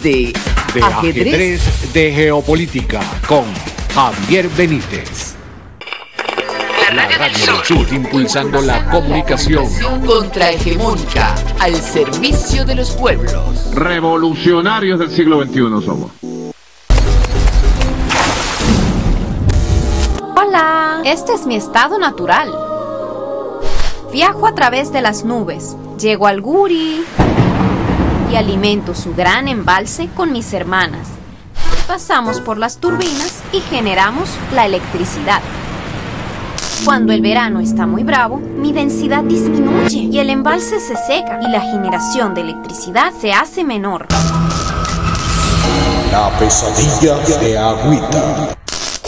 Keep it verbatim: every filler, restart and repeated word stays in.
de, de ajedrez. ajedrez de geopolítica con Javier Benítez. La Radio del Sur, impulsando la comunicación contrahegemónica al servicio de los pueblos. Revolucionarios del siglo veintiuno somos. Hola, este es mi estado natural. Viajo a través de las nubes, llego al Guri y alimento su gran embalse con mis hermanas. Pasamos por las turbinas y generamos la electricidad. Cuando el verano está muy bravo, mi densidad disminuye y el embalse se seca y la generación de electricidad se hace menor. La pesadilla de Agüita.